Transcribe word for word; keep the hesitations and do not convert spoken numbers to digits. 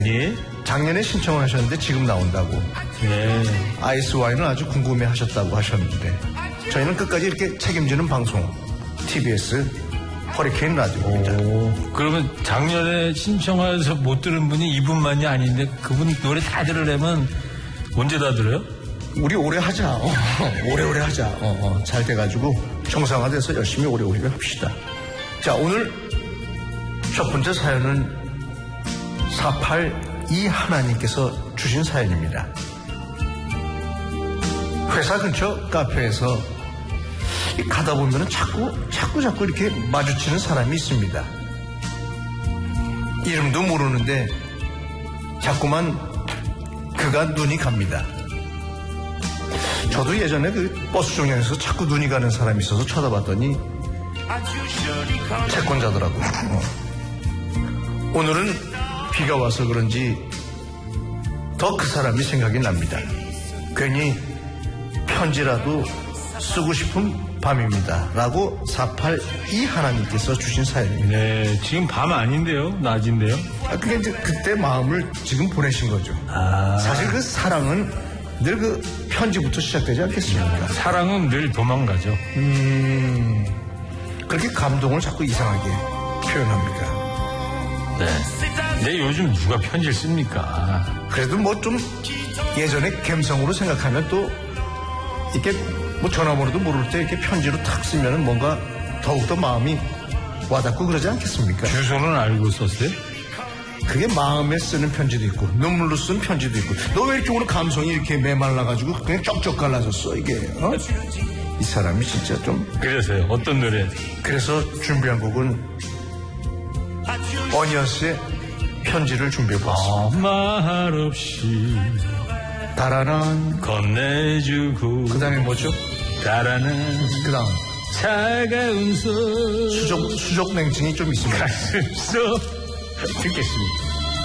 예? 작년에 신청을 하셨는데 지금 나온다고. 예. 아이스 와인을 아주 궁금해 하셨다고 하셨는데 저희는 끝까지 이렇게 책임지는 방송 티비에스 허리케인 라디오입니다. 오, 그러면 작년에 신청해서 못 들은 분이 이분만이 아닌데 그분 노래 다 들으려면 언제 다 들어요? 우리 오래 하자. 어, 오래오래 하자. 어, 어, 잘 돼가지고 정상화돼서 열심히 오래오래 합시다. 자, 오늘 첫 번째 사연은 사팔이 하나님께서 주신 사연입니다. 회사 근처 카페에서 가다 보면 자꾸 자꾸 자꾸 이렇게 마주치는 사람이 있습니다. 이름도 모르는데 자꾸만 그가 눈이 갑니다. 저도 예전에 그 버스 정류장에서 자꾸 눈이 가는 사람이 있어서 쳐다봤더니 채권자더라고요. 어. 오늘은 비가 와서 그런지 더 그 사람이 생각이 납니다. 괜히 편지라도 쓰고 싶은 밤입니다. 라고 사팔이 하나님께서 주신 사연입니다. 네, 지금 밤 아닌데요? 낮인데요? 아, 그게 이제 그때 마음을 지금 보내신 거죠. 아. 사실 그 사랑은 늘 그 편지부터 시작되지 않겠습니까? 사랑은 늘 도망가죠. 음, 그렇게 감동을 자꾸 이상하게 표현합니까? 네. 근데 요즘 누가 편지를 씁니까? 그래도 뭐 좀 예전에 감성으로 생각하면 또 이렇게 뭐 전화번호도 모를 때 이렇게 편지로 탁 쓰면 뭔가 더욱더 마음이 와닿고 그러지 않겠습니까? 주소는 알고 썼어요? 그게 마음에 쓰는 편지도 있고 눈물로 쓴 편지도 있고. 너 왜 이렇게 오늘 감성이 이렇게 메말라가지고 그냥 쩍쩍 갈라졌어 이게. 어? 이 사람이 진짜 좀. 그래서요. 어떤 노래? 그래서 준비한 곡은 어니언스의 편지를 준비해봤습니다. 아무 말 없이 달아난 건네주고 그 다음에 뭐죠? 달아난 그 다음 차가운 손 수족, 수족 냉증이 좀 있습니다. 가슴 속 듣겠습니다.